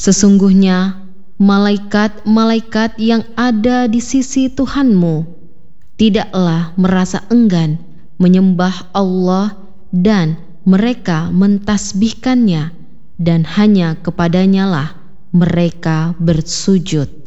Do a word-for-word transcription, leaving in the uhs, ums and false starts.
Sesungguhnya malaikat-malaikat yang ada di sisi Tuhanmu tidaklah merasa enggan menyembah Allah dan mereka mentasbihkannya, dan hanya kepadanya lah mereka bersujud.